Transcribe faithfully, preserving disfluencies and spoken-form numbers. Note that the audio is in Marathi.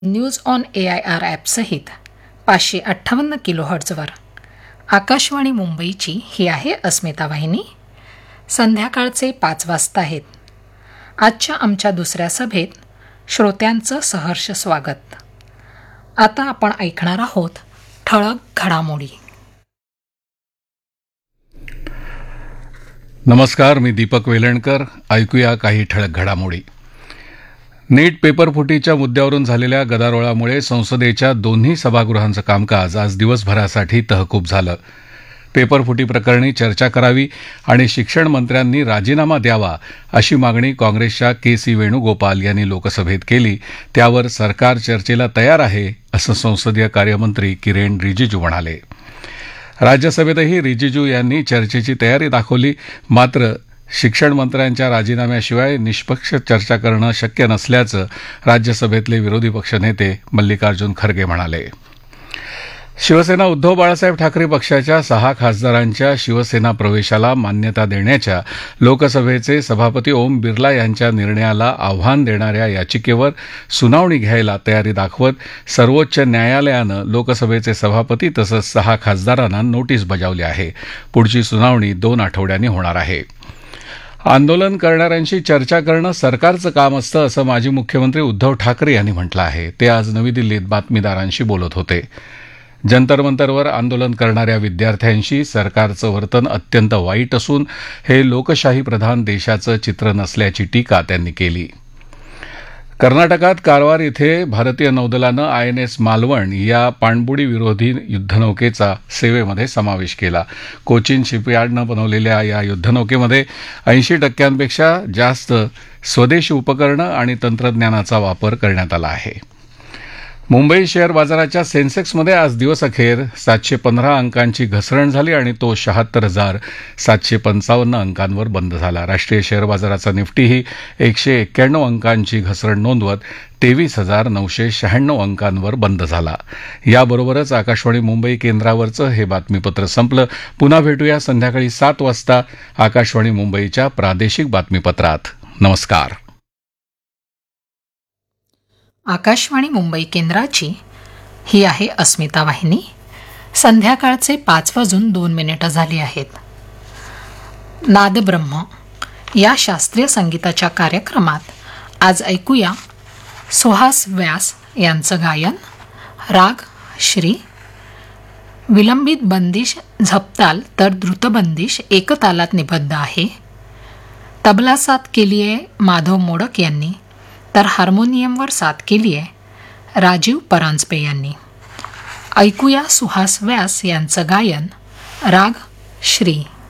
News on A I R ॲपसहित पाचशे अठ्ठावन्न किलो हर्ट्झवर आकाशवाणी मुंबईची ही आहे अस्मिता वाहिनी. संध्याकाळचे पाच वाजता आहेत. आजच्या आमच्या दुसऱ्या सभेत श्रोत्यांचं सहर्ष स्वागत. आता आपण ऐकणार आहोत ठळक घडामोडी. नमस्कार, मी दीपक वेलणकर. ऐकूया काही ठळक घडामोडी. नीट पेपरफुटीच्या मुद्द्यावरून झालेल्या गदारोळामुळे संसदेच्या दोन्ही सभागृहांचं कामकाज आज दिवसभरासाठी तहकूब झालं. पेपरफुटी प्रकरणी चर्चा करावी आणि शिक्षण मंत्र्यांनी राजीनामा द्यावा अशी मागणी काँग्रेसच्या के सी वेणुगोपाल यांनी लोकसभेत केली. त्यावर सरकार चर्चेला तयार आहे असं संसदीय कार्यमंत्री किरेन रिजिजू म्हणाले. राज्यसभेतही रिजिजू यांनी चर्चेची तयारी दाखवली. मात्र शिक्षण मंत्र्यांच्या राजीनाम्याशिवाय निष्पक्ष चर्चा करणं शक्य नसल्याचं राज्यसभेतले विरोधी पक्षनेते मल्लिकार्जुन खरगे म्हणाले. शिवसेना उद्धव बाळासाहेब ठाकरे पक्षाच्या सहा खासदारांच्या शिवसेना प्रवेशाला मान्यता देण्याच्या लोकसभेचे सभापती ओम बिर्ला यांच्या निर्णयाला आव्हान देणाऱ्या याचिकेवर सुनावणी घ्यायला तयारी दाखवत सर्वोच्च न्यायालयानं लोकसभेचे सभापती तसंच सहा खासदारांना नोटीस बजावली आहे. पुढची सुनावणी दोन आठवड्यांनी होणार आहे. आंदोलन करणाऱ्यांशी चर्चा करणं सरकारचं काम असतं असं माजी मुख्यमंत्री उद्धव ठाकरे यांनी म्हटलं आहे. ते आज नवी दिल्लीत बातमीदारांशी बोलत होते. जंतर मंतरवर आंदोलन करणाऱ्या विद्यार्थ्यांशी सरकारचं वर्तन अत्यंत वाईट असून हे लोकशाही प्रधान देशाचं चित्र नसल्याची टीका त्यांनी केली. कर्नाटकात कारवार इथे भारतीय नौदलानं आय एन एस मालवण या पाणबुडी विरोधी युद्धनौकेचा सेवेमध्ये समावेश केला. कोचीन शिपयार्डनं बनवलेल्या या युद्धनौकेमध्ये ऐंशी टक्क्यांपेक्षा जास्त स्वदेशी उपकरणं आणि तंत्रज्ञानाचा वापर करण्यात आला आहे. मुंबई शेअर बाजाराच्या सेन्सेक्समध्ये आज दिवसअखेर सातशे पंधरा अंकांची घसरण झाली आणि तो शहात्तर हजार सातशे पंचावन्न अंकांवर बंद झाला. राष्ट्रीय शेअर बाजाराचा निफ्टीही एकशे एक्क्याण्णव अंकांची घसरण नोंदवत तेवीस हजार नऊशे शहाण्णव अंकांवर बंद झाला. याबरोबरच आकाशवाणी मुंबई केंद्रावरचं हे बातमीपत्र संपलं. पुन्हा भेटूया संध्याकाळी सात वाजता आकाशवाणी मुंबईच्या प्रादेशिक बातमीपत्रात. नमस्कार. आकाशवाणी मुंबई केंद्राची ही आहे अस्मिता वाहिनी. संध्याकाळचे पाच वाजून दोन मिनिटं झाली आहेत. नादब्रह्म या शास्त्रीय संगीताच्या कार्यक्रमात आज ऐकूया सुहास व्यास यांचं गायन. राग श्री. विलंबित बंदिश झपताल तर द्रुतबंदिश एकतालात निबद्ध आहे. तबला साथ केली आहे माधव मोडक यांनी, तर हार्मोनियमवर साथ केली आहे राजीव परांजपे यांनी. ऐकूया सुहास व्यास यांचं गायन. राग श्री.